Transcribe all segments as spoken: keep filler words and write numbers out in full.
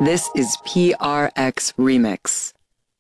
This is P R X Remix.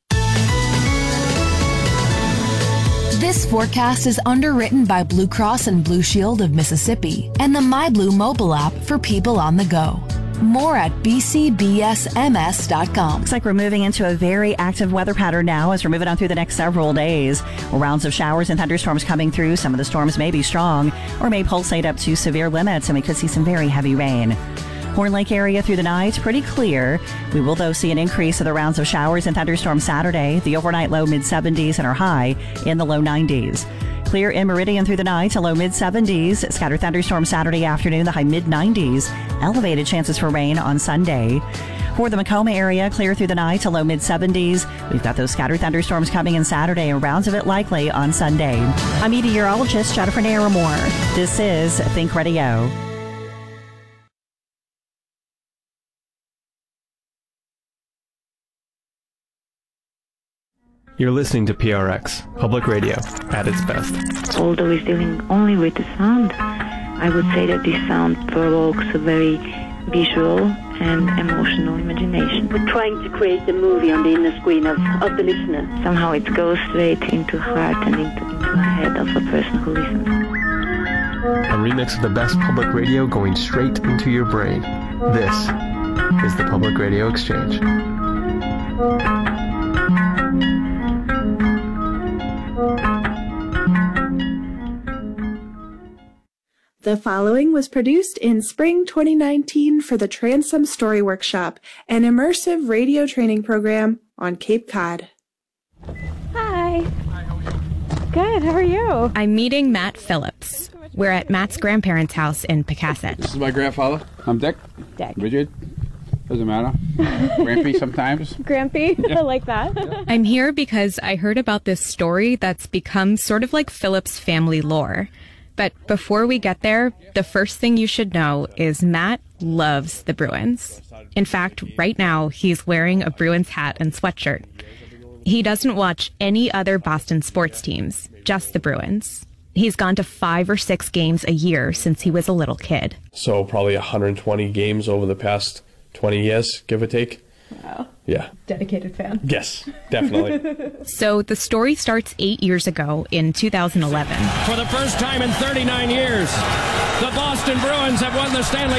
This forecast is underwritten by Blue Cross and Blue Shield of Mississippi and the MyBlue mobile app for people on the go. More at b c b s m s dot com. Looks like we're moving into a very active weather pattern now as we're moving on through the next several days. Rounds of showers and thunderstorms coming through. Some of the storms may be strong or may pulsate up to severe limits, and we could see some very heavy rain. Horn Lake area through the night, pretty clear. We will, though, see an increase of the rounds of showers and thunderstorms Saturday. The overnight low mid seventies and our high in the low nineties. Clear in Meridian through the night, a low mid seventies. Scattered thunderstorms Saturday afternoon, the high mid nineties. Elevated chances for rain on Sunday. For the Macomb area, clear through the night, a low mid seventies. We've got those scattered thunderstorms coming in Saturday and rounds of it likely on Sunday. I'm meteorologist Jennifer Naramore. This is Think Radio. You're listening to P R X, public radio, at its best. Although it's dealing only with the sound, I would say that this sound provokes a very visual and emotional imagination. We're trying to create a movie on the inner screen of, of the listener. Somehow it goes straight into heart and into, into the head of a person who listens. A remix of the best public radio going straight into your brain. This is the Public Radio Exchange. The following was produced in spring twenty nineteen for the Transom Story Workshop, an immersive radio training program on Cape Cod. Hi. Hi, how are you? Good, how are you? I'm meeting Matt Phillips. We're at Matt's grandparents' house in Pecasset. This is my grandfather. I'm Dick. Dick. Richard. Doesn't matter. Grampy sometimes. Grampy? Yeah. I like that. Yeah. I'm here because I heard about this story that's become sort of like Phillips family lore. But before we get there, the first thing you should know is Matt loves the Bruins. In fact, right now, he's wearing a Bruins hat and sweatshirt. He doesn't watch any other Boston sports teams, just the Bruins. He's gone to five or six games a year since he was a little kid. So probably one hundred twenty games over the past twenty years, give or take. Wow. Yeah. Dedicated fan. Yes, definitely. So the story starts eight years ago in two thousand eleven. For the first time in thirty-nine years, the Boston Bruins have won the Stanley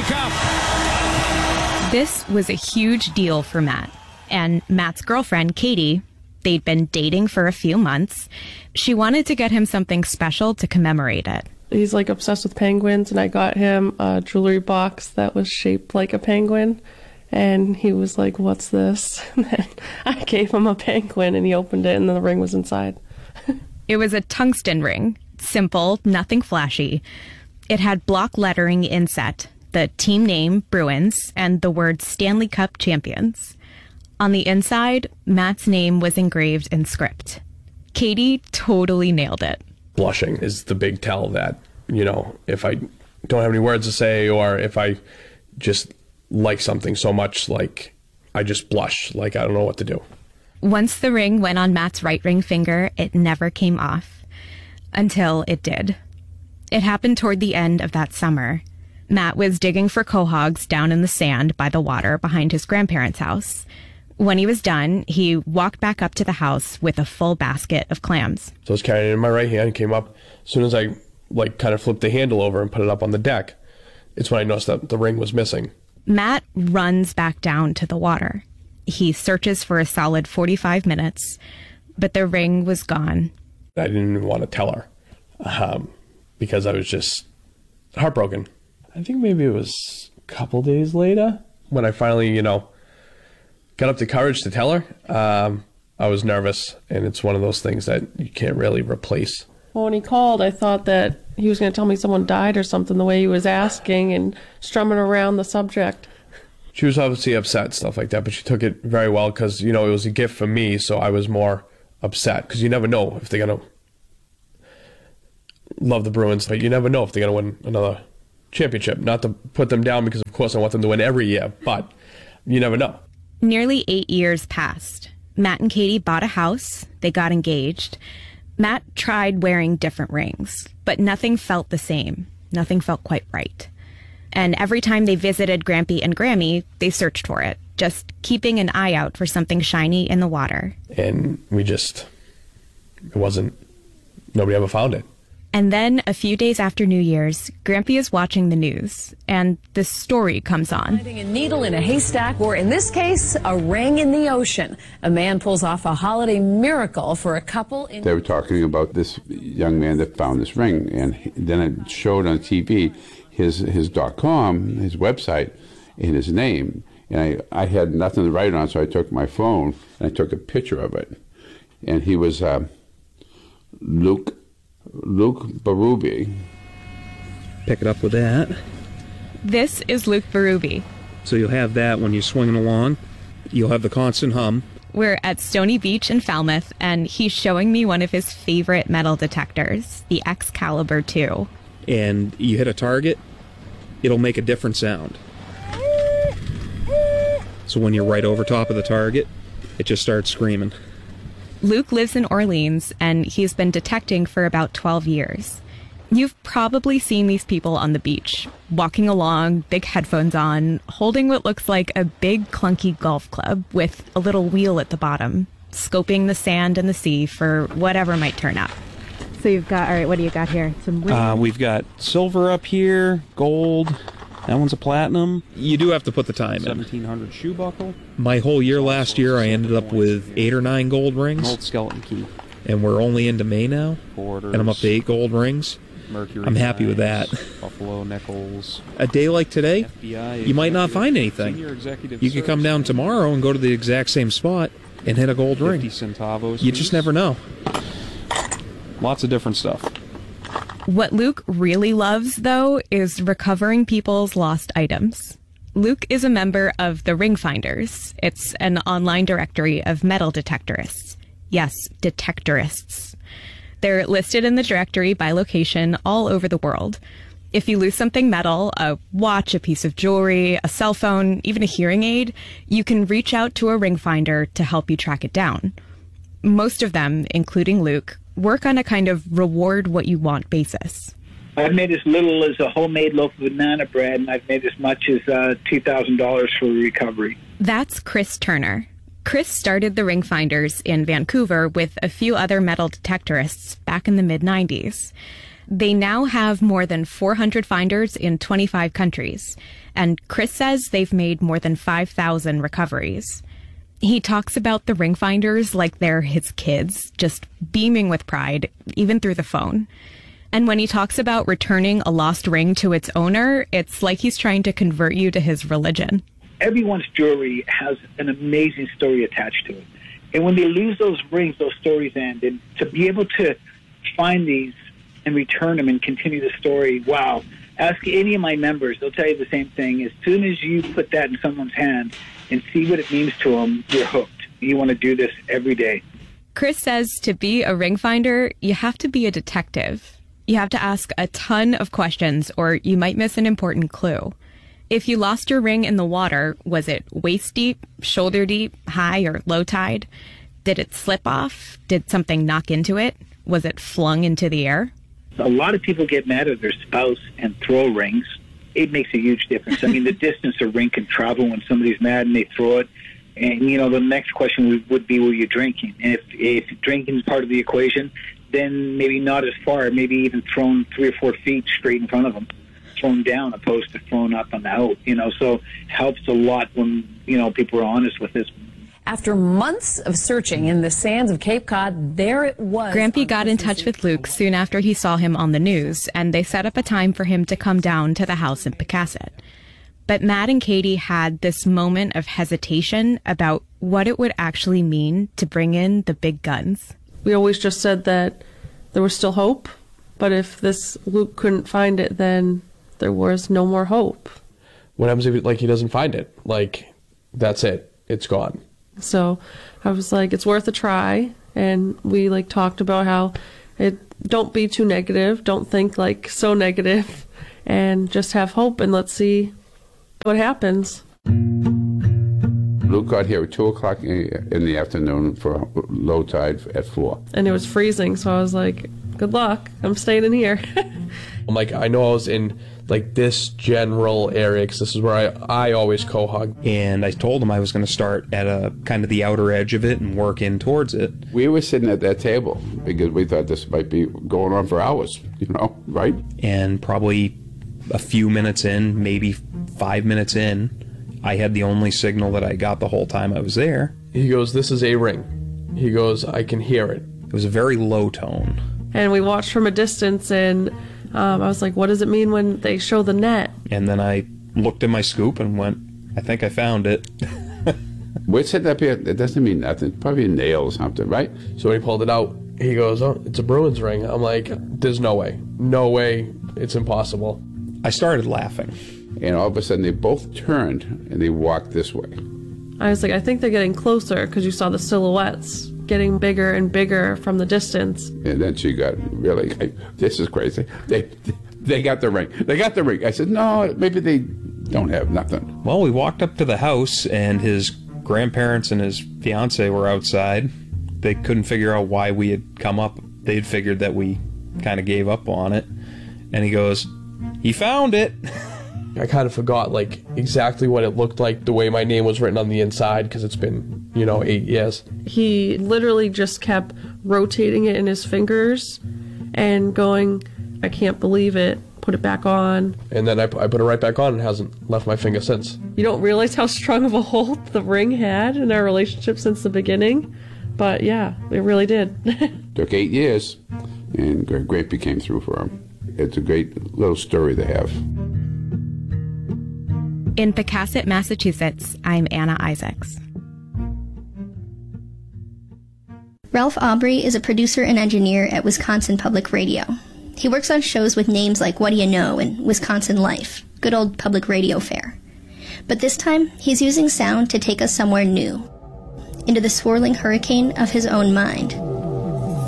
Cup. This was a huge deal for Matt. And Matt's girlfriend, Katie, they'd been dating for a few months. She wanted to get him something special to commemorate it. He's like obsessed with penguins, and I got him a jewelry box that was shaped like a penguin. And he was like, "What's this?" And then I gave him a penguin, and he opened it, and then the ring was inside. It was a tungsten ring. Simple, nothing flashy. It had block lettering inset, the team name, Bruins, and the word Stanley Cup Champions. On the inside, Matt's name was engraved in script. Katie totally nailed it. Blushing is the big tell that, you know, if I don't have any words to say, or if I just like something so much, like I just blush, like I don't know what to do. Once the ring went on Matt's right ring finger, it never came off. Until it did. It happened toward the end of that summer. Matt was digging for quahogs down in the sand by the water behind his grandparents' house. When he was done, he walked back up to the house with a full basket of clams. So I was carrying it in my right hand, came up. As soon as I like kind of flipped the handle over and put it up on the deck, it's when I noticed that the ring was missing. Matt runs back down to the water. He searches for a solid forty-five minutes, but the ring was gone. I didn't even want to tell her um, because I was just heartbroken. I think maybe it was a couple days later when I finally, you know, got up the courage to tell her. Um, I was nervous, and it's one of those things that you can't really replace. Well, when he called, I thought that he was going to tell me someone died or something, the way he was asking and strumming around the subject. She was obviously upset, stuff like that, but she took it very well because, you know, it was a gift for me, so I was more upset because you never know if they're going to love the Bruins, but you never know if they're going to win another championship. Not to put them down because, of course, I want them to win every year, but you never know. Nearly eight years passed. Matt and Katie bought a house. They got engaged. Matt tried wearing different rings, but nothing felt the same. Nothing felt quite right. And every time they visited Grampy and Grammy, they searched for it. just keeping an eye out for something shiny in the water. And we just, it wasn't, nobody ever found it. And then, a few days after New Year's, Grampy is watching the news, and this story comes on. Finding a needle in a haystack, or in this case, a ring in the ocean. A man pulls off a holiday miracle for a couple in... They were talking about this young man that found this ring, and he, then it showed on T V his his .com, his website, and his name. And I, I had nothing to write on, so I took my phone, and I took a picture of it. And he was uh, Luke... Luke Berube. Pick it up with that. This is Luke Berube. So you'll have that when you're swinging along. You'll have the constant hum. We're at Stony Beach in Falmouth, and he's showing me one of his favorite metal detectors, the Excalibur two. And you hit a target, it'll make a different sound. So when you're right over top of the target, it just starts screaming. Luke lives in Orleans, and he's been detecting for about twelve years. You've probably seen these people on the beach, walking along, big headphones on, holding what looks like a big clunky golf club with a little wheel at the bottom, scoping the sand and the sea for whatever might turn up. So you've got, all right, what do you got here? Some uh, we've got silver up here, gold. That one's a platinum. You do have to put the time in. seventeen hundred shoe buckle. My whole year last year, I ended up with eight or nine gold rings. Old skeleton key. And we're only into May now. Borders. And I'm up to eight gold rings. Mercury. I'm happy with that. Buffalo nickels. A day like today, F B I you might not find anything. You could come down tomorrow and go to the exact same spot and hit a gold ring. fifty centavos. You just never know. Lots of different stuff. What Luke really loves, though, is recovering people's lost items. Luke is a member of the Ring Finders. It's an online directory of metal detectorists. Yes, detectorists. They're listed in the directory by location all over the world. If you lose something metal, a watch, a piece of jewelry, a cell phone, even a hearing aid, you can reach out to a ring finder to help you track it down. Most of them, including Luke, work on a kind of reward what you want basis. I've made as little as a homemade loaf of banana bread, and I've made as much as uh, two thousand dollars for recovery. That's Chris Turner. Chris started the Ring Finders in Vancouver with a few other metal detectorists back in the mid nineties. They now have more than four hundred finders in twenty-five countries, and Chris says they've made more than five thousand recoveries. He talks about the Ring Finders like they're his kids, just beaming with pride, even through the phone. And when he talks about returning a lost ring to its owner, it's like he's trying to convert you to his religion. Everyone's jewelry has an amazing story attached to it. And when they lose those rings, those stories end. And to be able to find these and return them and continue the story, wow. Ask any of my members, they'll tell you the same thing. As soon as you put that in someone's hand and see what it means to them, you're hooked. You want to do this every day. Chris says to be a ring finder, you have to be a detective. You have to ask a ton of questions, or you might miss an important clue. If you lost your ring in the water, was it waist deep, shoulder deep, high or low tide? Did it slip off? Did something knock into it? Was it flung into the air? A lot of people get mad at their spouse and throw rings. It makes a huge difference. I mean, the distance a ring can travel when somebody's mad and they throw it. And, you know, the next question would, would be, were you drinking? And if, if drinking is part of the equation, then maybe not as far, maybe even thrown three or four feet straight in front of them, thrown down opposed to thrown up and out, you know. So it helps a lot when, you know, people are honest with this. After months of searching in the sands of Cape Cod, there it was. Grampy got in touch with Luke soon after he saw him on the news, and they set up a time for him to come down to the house in Picasset. But Matt and Katie had this moment of hesitation about what it would actually mean to bring in the big guns. We always just said that there was still hope, but if this Luke couldn't find it, then there was no more hope. What happens if, like, he doesn't find it? Like, that's it. It's gone. So I was like, it's worth a try. And we like talked about how it, don't be too negative. Don't think like so negative, and just have hope, and let's see what happens. Luke got here at two o'clock in the afternoon for low tide at four. And it was freezing. So I was like, good luck. I'm staying in here. I'm like, I know I was in like this general area because this is where I, I always co-hug. And I told him I was going to start at a kind of the outer edge of it and work in towards it. We were sitting at that table because we thought this might be going on for hours, you know, right? And probably a few minutes in, maybe five minutes in, I had the only signal that I got the whole time I was there. He goes, this is a ring. He goes, I can hear it. It was a very low tone. And we watched from a distance, and um, I was like, what does it mean when they show the net? And then I looked at my scoop and went, I think I found it. We're sitting up here, it doesn't mean nothing. Probably a nail or something, right? So when he pulled it out, he goes, oh, it's a Bruins ring. I'm like, there's no way. No way. It's impossible. I started laughing. And all of a sudden they both turned and they walked this way. I was like, I think they're getting closer because you saw the silhouettes getting bigger and bigger from the distance. And then she got really, like, this is crazy. They they got the ring. They got the ring. I said, no, maybe they don't have nothing. Well, we walked up to the house and his grandparents and his fiance were outside. They couldn't figure out why we had come up. They'd figured that we kind of gave up on it. And he goes, he found it. I kind of forgot, like, exactly what it looked like, the way my name was written on the inside, because it's been, you know, eight years. He literally just kept rotating it in his fingers and going, I can't believe it, put it back on. And then I, I put it right back on and hasn't left my finger since. You don't realize how strong of a hold the ring had in our relationship since the beginning, but yeah, it really did. Took eight years, and Grampy came through for him. It's a great little story to have. In Pocasset, Massachusetts, I'm Anna Isaacs. Ralph Aubrey is a producer and engineer at Wisconsin Public Radio. He works on shows with names like What Do You Know and Wisconsin Life, good old public radio fare. But this time, he's using sound to take us somewhere new, into the swirling hurricane of his own mind.